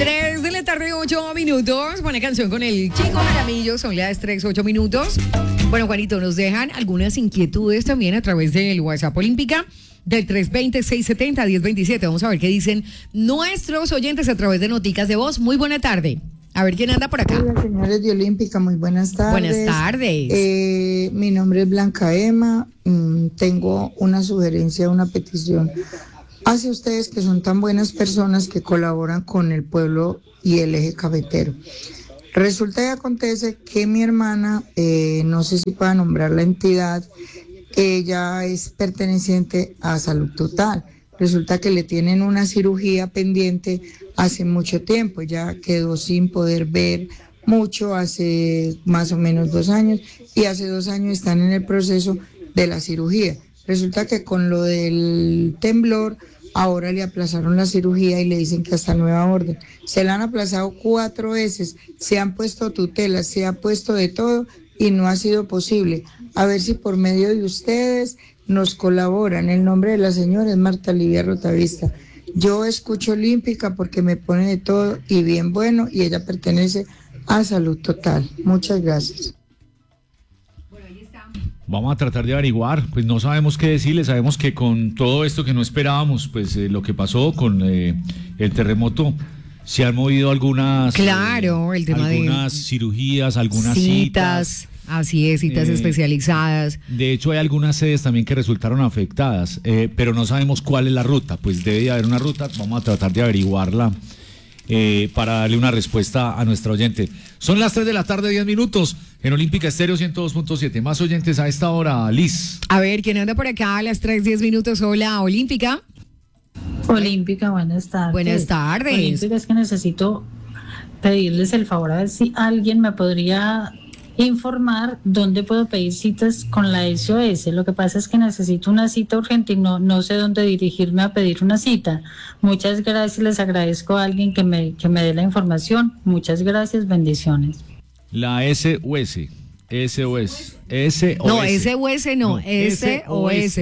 3 de la tarde, 8 minutos. Buena canción con el Chico Jaramillo. Son las 3, 8 minutos. Bueno, Juanito, nos dejan algunas inquietudes también a través del WhatsApp Olímpica del 320-670-1027. Vamos a ver qué dicen nuestros oyentes a través de noticas de voz. Muy buena tarde. A ver quién anda por acá. Hola, señores de Olímpica, muy buenas tardes. Buenas tardes. Mi nombre es Blanca Emma. Tengo una sugerencia, una petición hacia ustedes que son tan buenas personas que colaboran con el pueblo y el eje cafetero. Resulta y acontece que mi hermana, no sé si pueda nombrar la entidad, ella es perteneciente a Salud Total. Resulta que le tienen una cirugía pendiente hace mucho tiempo. Ella quedó sin poder ver mucho hace más o menos 2 años y hace 2 años están en el proceso de la cirugía. Resulta que con lo del temblor ahora le aplazaron la cirugía y le dicen que hasta nueva orden. Se la han aplazado 4 veces, se han puesto tutelas, se ha puesto de todo y no ha sido posible. A ver si por medio de ustedes nos colaboran. El nombre de la señora es Marta Livia Rotavista. Yo escucho Olímpica porque me pone de todo y bien bueno, y ella pertenece a Salud Total. Muchas gracias. Vamos a tratar de averiguar, pues no sabemos qué decirle, sabemos que con todo esto que no esperábamos, pues lo que pasó con el terremoto, se han movido algunas, el tema algunas cirugías, algunas citas. Así es, citas especializadas. De hecho, hay algunas sedes también que resultaron afectadas, pero no sabemos cuál es la ruta. Pues debe de haber una ruta, vamos a tratar de averiguarla para darle una respuesta a nuestra oyente. Son las 3 de la tarde, 10 minutos, en Olímpica Estéreo 102.7. Más oyentes a esta hora, Liz. A ver, ¿quién anda por acá a las 3, 10 minutos? Hola, Olímpica. Olímpica, buenas tardes. Buenas tardes. Olímpica, es que necesito pedirles el favor a ver si alguien me podría informar dónde puedo pedir citas con la SOS. Lo que pasa es que necesito una cita urgente y no sé dónde dirigirme a pedir una cita. Muchas gracias, les agradezco a alguien que me dé la información. Muchas gracias, bendiciones. La SOS. SOS. No, SOS no, SOS.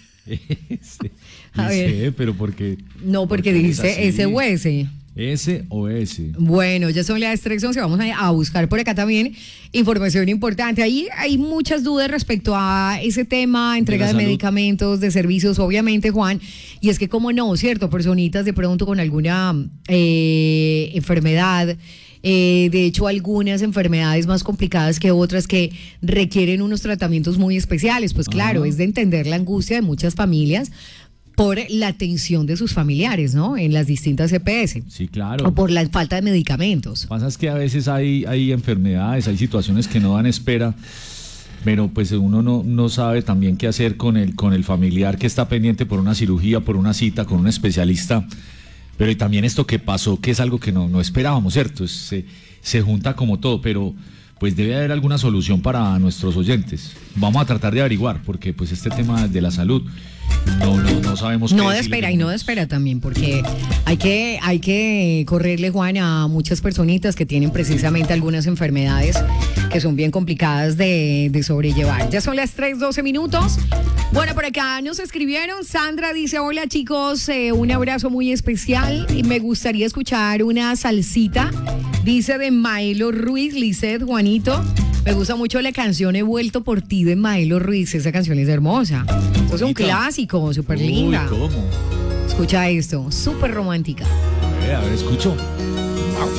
A ver. Pero porque... No, porque dice SOS. SOS. Bueno, ya son las 3:11, vamos a buscar por acá también información importante. Ahí hay muchas dudas respecto a ese tema, entrega de medicamentos, de servicios, obviamente, Juan, y es que cómo no, ¿cierto? Personitas de pronto con alguna enfermedad, de hecho algunas enfermedades más complicadas que otras que requieren unos tratamientos muy especiales, pues claro, es de entender la angustia de muchas familias por la atención de sus familiares, ¿no? En las distintas EPS. Sí, claro. O por la falta de medicamentos. Lo que pasa es que a veces hay enfermedades, hay situaciones que no dan espera, pero pues uno no sabe también qué hacer con el familiar que está pendiente por una cirugía, por una cita con un especialista. Pero y también esto que pasó, que es algo que no esperábamos, ¿cierto? Se junta como todo, pero pues debe haber alguna solución para nuestros oyentes. Vamos a tratar de averiguar, porque pues este tema de la salud no sabemos qué no espera y no espera también, porque hay que correrle, Juan, a muchas personitas que tienen precisamente algunas enfermedades que son bien complicadas de sobrellevar. Ya son las 3:12 minutos. Bueno, por acá nos escribieron. Sandra dice: hola chicos, un abrazo muy especial y me gustaría escuchar una salsita, dice, de Maelo Ruiz. Lisset, Juanito, me gusta mucho la canción He vuelto por ti de Maelo Ruiz. Esa canción es hermosa. Esto es un clásico, súper linda. Uy, ¿cómo? Escucha esto, súper romántica. A ver, escucho.